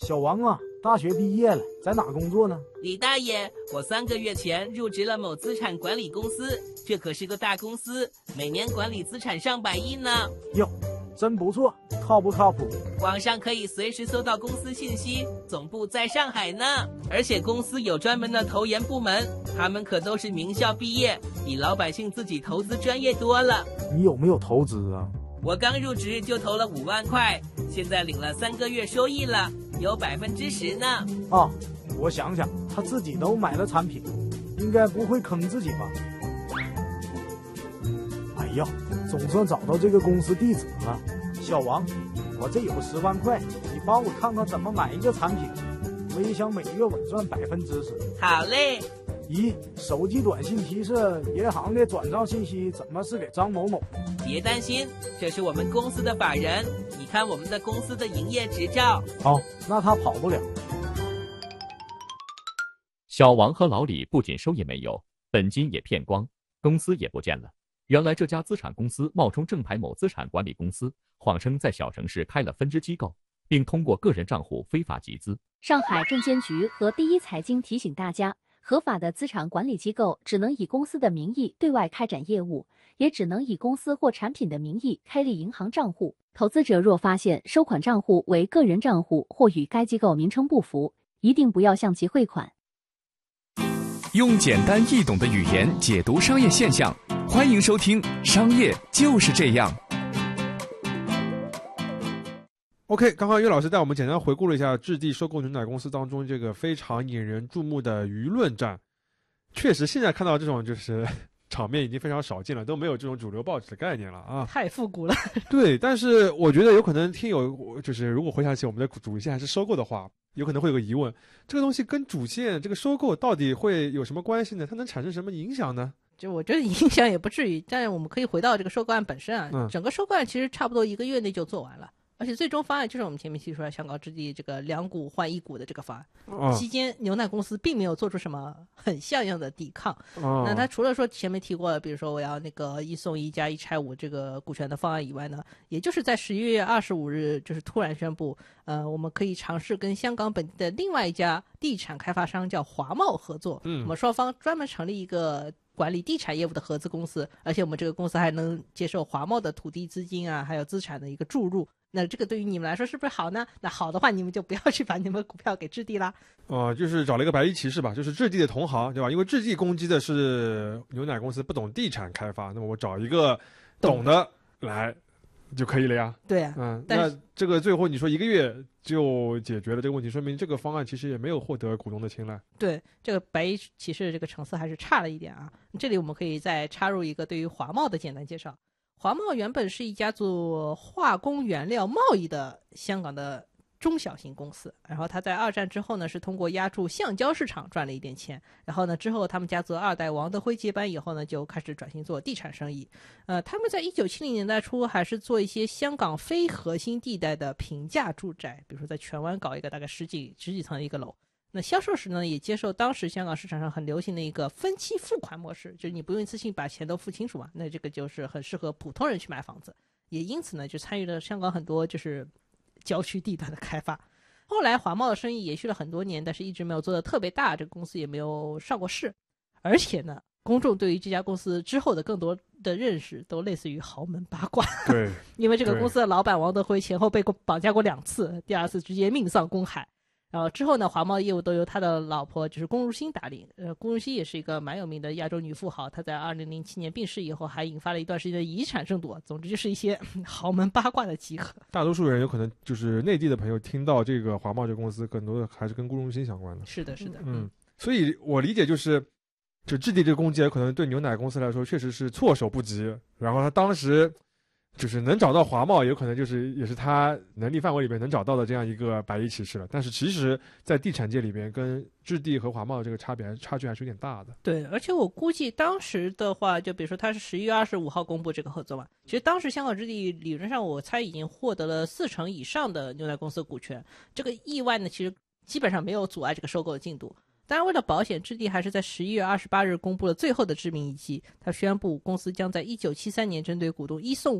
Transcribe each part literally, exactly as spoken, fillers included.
小王啊，大学毕业了，在哪工作呢？ 李大爷，我三个月前入职了某资产管理公司，这可是个大公司，每年管理资产上百亿呢。 哟，真不错，靠不靠谱？ 网上可以随时搜到公司信息，总部在上海呢。而且公司有专门的投研部门，他们可都是名校毕业，比老百姓自己投资专业多了。 你有没有投资啊？ 我刚入职就投了五万块，现在领了三个月收益了，有百分之十呢。 啊，我想想，他自己都买了产品，应该不会坑自己吧？哎呀，总算找到这个公司地址了。小王，我这有十万块，你帮我看看怎么买一个产品，我也想每月稳赚百分之十。 好嘞。 咦，手机短信提示银行的转账信息怎么是给张某某？ 别担心，这是我们公司的法人，你看我们的公司的营业执照。 好，那他跑不了。 小王和老李不仅收益没有，本金也骗光，公司也不见了。原来这家资产公司冒充正牌某资产管理公司，谎称在小城市开了分支机构，并通过个人账户非法集资。 上海证监局和第一财经提醒大家，合法的资产管理机构只能以公司的名义对外开展业务，也只能以公司或产品的名义开立银行账户。投资者若发现收款账户为个人账户或与该机构名称不符，一定不要向其汇款。 用简单易懂的语言解读商业现象，欢迎收听《商业就是这样》。 OK， 刚刚岳老师带我们简单回顾了一下置地收购牛奶公司当中这个非常引人注目的舆论战。确实，现在看到这种就是场面已经非常少见了，都没有这种主流报纸的概念了啊， 太复古了。 对，但是我觉得有可能听友就是如果回想起我们的主线还是收购的话，有可能会有个疑问，这个东西跟主线这个收购到底会有什么关系呢？它能产生什么影响呢？ 就我觉得影响也不至于，但是我们可以回到这个收购案本身啊， 嗯、 整个收购案其实差不多一个月内就做完了。而且最终方案就是我们前面提出来香港置地这个两股换一股的这个方案， 哦、 期间牛奶公司并没有做出什么很像样的抵抗。 哦、 那他除了说前面提过，比如说我要那个一送一加一拆五这个股权的方案以外呢，也就是在十一月二十五日就是突然宣布，呃，我们可以尝试跟香港本地的另外一家地产开发商叫华茂合作， 嗯， 我们双方专门成立一个管理地产业务的合资公司，而且我们这个公司还能接受华茂的土地资金啊，还有资产的一个注入。那这个对于你们来说是不是好呢？那好的话，你们就不要去把你们股票给置地啦。 哦、呃，就是找了一个白衣骑士吧，就是置地的同行，对吧？因为置地攻击的是牛奶公司不懂地产开发，那么我找一个懂的来就可以了呀。 对啊， 嗯，那这个最后你说一个月就解决了这个问题，说明这个方案其实也没有获得股东的青睐。 对，这个白衣骑士这个层次还是差了一点啊。这里我们可以再插入一个对于华茂的简单介绍。华茂原本是一家做化工原料贸易的香港的中小型公司，然后他在二战之后呢，是通过押注橡胶市场赚了一点钱，然后呢之后他们家族二代王德辉接班以后呢，就开始转型做地产生意。呃，他们在一九七零年代初还是做一些香港非核心地带的平价住宅，比如说在荃湾搞一个大概十几十几层的一个楼。那销售时呢，也接受当时香港市场上很流行的一个分期付款模式，就是你不用一次性把钱都付清楚嘛，那这个就是很适合普通人去买房子，也因此呢，就参与了香港很多就是郊区地段的开发。后来华茂的生意延续了很多年，但是一直没有做得特别大，这个公司也没有上过市，而且呢，公众对于这家公司之后的更多的认识都类似于豪门八卦。 对， 因为这个公司的老板王德辉前后被绑架过两次，第二次直接命丧公海。然后之后呢，华茂业务都由他的老婆就是龚如心打理。呃，龚如心也是一个蛮有名的亚洲女富豪，她在二零零七年病逝以后，还引发了一段时间的遗产争夺。总之就是一些豪门八卦的集合。 大多数人有可能就是内地的朋友听到这个华茂这个公司，更多的还是跟龚如心相关的。 是的，是的， 嗯，所以我理解就是，就置地这个攻击可能对牛奶公司来说确实是措手不及。然后他当时就是能找到华茂，有可能就是也是他能力范围里面能找到的这样一个白衣骑士了。但是其实在地产界里边，跟置地和华茂这个差别差距还是有点大的。 对，而且我估计当时的话，就比如说他是十一月二十五号公布这个合作嘛，其实当时香港置地理论上我猜已经获得了四成以上的牛奶公司的股权，这个意外呢其实基本上没有阻碍这个收购的进度。当然为了保险，置地还是在十一月二十八日公布了最后的致命一击，他宣布公司将在一九七三年针对股东一送五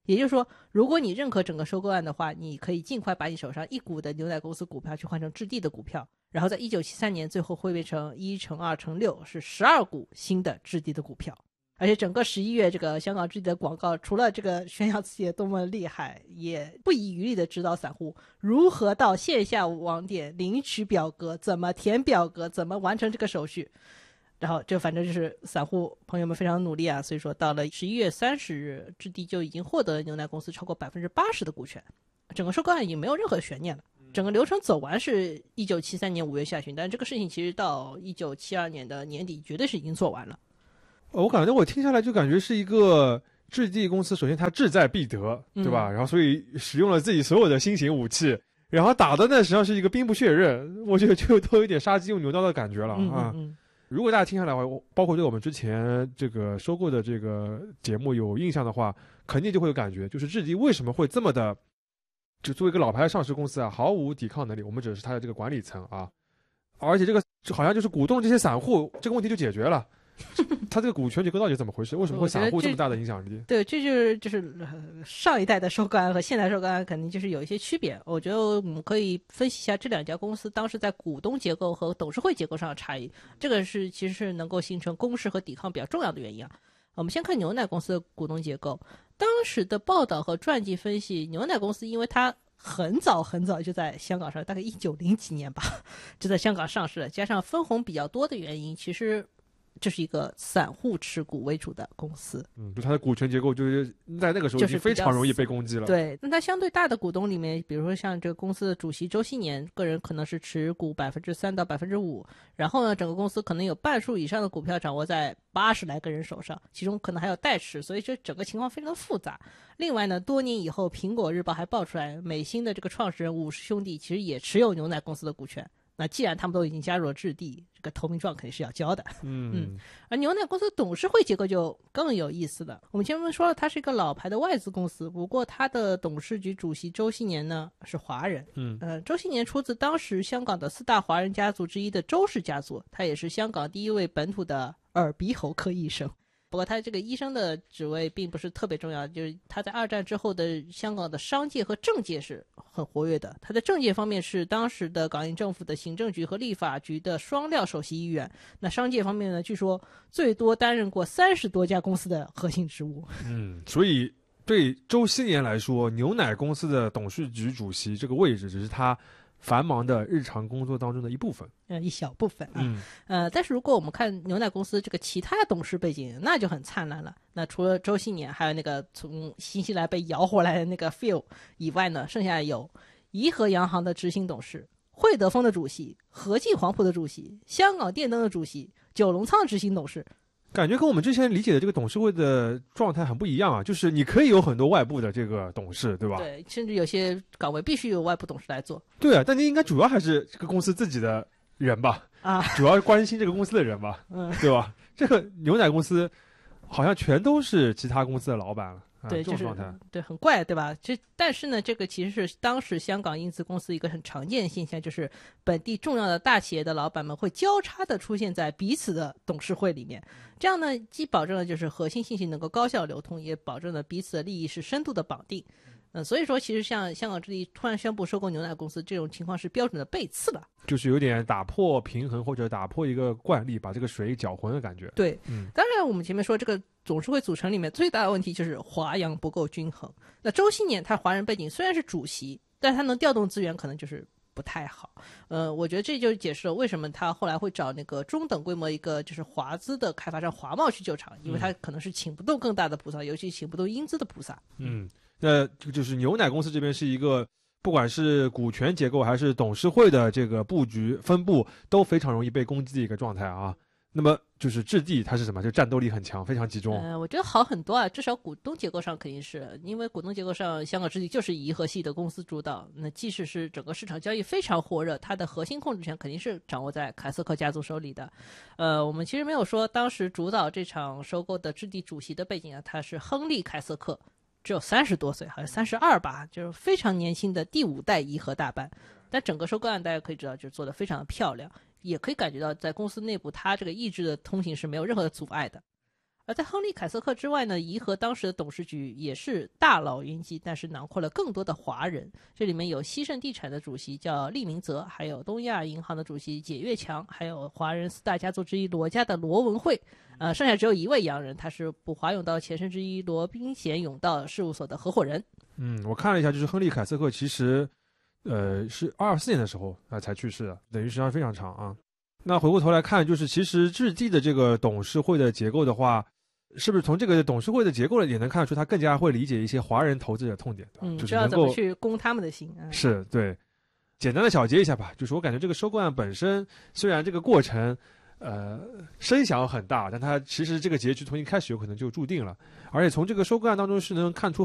也就是说，如果你认可整个收购案的话，你可以尽快把你手上一股的牛奶公司股票去换成置地的股票，然后在一九七三年最后汇变成一乘二乘六，是十二股新的置地的股票。而且整个十一月这个香港置地的广告，除了这个炫耀自己的多么厉害，也不遗余力的指导散户如何到线下网点领取表格，怎么填表格，怎么完成这个手续。然后这反正就是散户朋友们非常努力啊，所以说到了十一月三十日，置地就已经获得牛奶公司超过百分之八十的股权，整个收购案已经没有任何悬念了。整个流程走完是一九七三年五月下旬，但这个事情其实到一九七二年的年底绝对是已经做完了。 我感觉我听下来就感觉是一个置地公司，首先它志在必得，对吧？嗯、然后所以使用了自己所有的新型武器，然后打的呢实际上是一个兵不血刃，我觉得就都有点杀鸡用牛刀的感觉了、嗯、啊。 嗯如果大家听下来的话，包括对我们之前这个收购的这个节目有印象的话，肯定就会有感觉，就是置地为什么会这么的，就作为一个老牌上市公司啊，毫无抵抗能力。我们指的是它的这个管理层啊，而且这个好像就是股东这些散户，这个问题就解决了。他这个股权结构到底怎么回事？为什么会散户这么大的影响力？ 对，这就是就是、呃、上一代的收购案和现代收购案肯定就是有一些区别。我觉得我们可以分析一下这两家公司当时在股东结构和董事会结构上的差异，这个是其实是能够形成公示和抵抗比较重要的原因啊。我们先看牛奶公司的股东结构，当时的报道和传记分析，牛奶公司因为它很早很早就在香港上，大概一九零几年吧，就在香港上市了，加上分红比较多的原因，其实这是一个散户持股为主的公司。 嗯，就它的股权结构就是在那个时候已经非常容易被攻击了。 就是、对，那它相对大的股东里面，比如说像这个公司的主席周希年，个人可能是持股百分之三到百分之五，然后呢，整个公司可能有半数以上的股票掌握在八十来个人手上，其中可能还有代持，所以这整个情况非常的复杂。另外呢，多年以后，苹果日报还爆出来，美心的这个创始人伍氏兄弟其实也持有牛奶公司的股权。那既然他们都已经加入了置地，这个投名状肯定是要交的。 嗯嗯，而牛奶公司董事会结构就更有意思了。我们前面说了，它是一个老牌的外资公司，不过它的董事局主席周希年呢是华人。 嗯， 呃，周希年出自当时香港的四大华人家族之一的周氏家族，他也是香港第一位本土的耳鼻喉科医生。不过他这个医生的职位并不是特别重要，就是他在二战之后的香港的商界和政界是很活跃的。他在政界方面是当时的港英政府的行政局和立法局的双料首席议员。那商界方面呢，据说最多担任过三十多家公司的核心职务。 嗯，所以对周希年来说，牛奶公司的董事局主席这个位置只是他繁忙的日常工作当中的一部分， 呃，一小部分啊。 嗯， 呃，但是如果我们看牛奶公司这个其他董事背景，那就很灿烂了。那除了周希年，还有那个从新西兰被摇回来的那个 Phil 以外呢，剩下有怡和洋行的执行董事、惠德丰的主席、和记黄埔的主席、香港电灯的主席、九龙仓执行董事。 感觉跟我们之前理解的这个董事会的状态很不一样啊，就是你可以有很多外部的这个董事，对吧？ 对，甚至有些岗位必须有外部董事来做。 对啊，但你应该主要还是这个公司自己的人吧？ 啊， 主要关心这个公司的人吧？ 嗯， 对吧？这个牛奶公司好像全都是其他公司的老板了。 对， 啊、这种状态、 就是、对，很怪，对吧？这但是呢，这个其实是当时香港英资公司一个很常见的现象，就是本地重要的大企业的老板们会交叉的出现在彼此的董事会里面，这样呢，既保证了就是核心信息能够高效流通，也保证了彼此的利益是深度的绑定。嗯，所以说其实像香港置地突然宣布收购牛奶公司这种情况是标准的背刺了， 就是有点打破平衡或者打破一个惯例，把这个水搅浑的感觉。 对， 嗯， 当然我们前面说这个董事会组成里面最大的问题就是华洋不够均衡。那周希年他华人背景虽然是主席，但他能调动资源可能就是不太好。呃，我觉得这就解释了为什么他后来会找那个中等规模一个就是华资的开发商华贸去救场，因为他可能是请不动更大的菩萨，尤其请不动英资的菩萨。 嗯，那就是牛奶公司这边是一个不管是股权结构还是董事会的这个布局分布都非常容易被攻击的一个状态啊。那么就是置地它是什么？就战斗力很强，非常集中。 呃，我觉得好很多啊，至少股东结构上肯定是，因为股东结构上香港置地就是以怡和系的公司主导，那即使是整个市场交易非常火热，它的核心控制权肯定是掌握在凯瑟克家族手里的。呃，我们其实没有说当时主导这场收购的置地主席的背景啊，他是亨利·凯瑟克，只有三十多岁，好像三十二吧，就是非常年轻的第五代怡和大班。但整个收购案大家可以知道，就是做得非常的漂亮，也可以感觉到在公司内部，它这个意志的通行是没有任何的阻碍的。 而在亨利·凯瑟克之外呢，颐和当时的董事局也是大佬云集，但是囊括了更多的华人。这里面有西盛地产的主席叫厉明泽，还有东亚银行的主席解跃强，还有华人四大家族之一罗家的罗文慧。呃，剩下只有一位洋人，他是普华永道前身之一罗宾贤永道事务所的合伙人。 嗯，我看了一下，就是亨利·凯瑟克其实，呃，是二四年的时候啊、呃、才去世的，等于时间非常长啊。那回过头来看，就是其实置地的这个董事会的结构的话，是不是从这个董事会的结构也能看得出，他更加会理解一些华人投资者的痛点， 嗯， 就是知道怎能够么去攻他们的心。嗯、 是对。简单的小结一下吧，就是我感觉这个收购案本身，虽然这个过程，呃，声响很大，但它其实这个结局从一开始有可能就注定了，而且从这个收购案当中是能看出